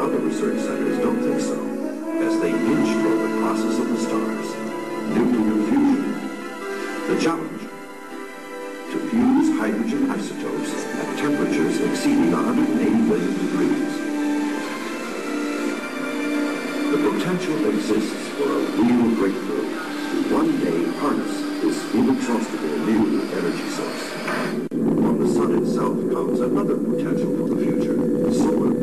other research centers don't think so, as they inch toward the process of the stars, nuclear fusion. The challenge: to fuse hydrogen isotopes at temperatures exceeding 180 million degrees. The potential exists for a real breakthrough to one day harness this inexhaustible new energy source. From the sun itself comes another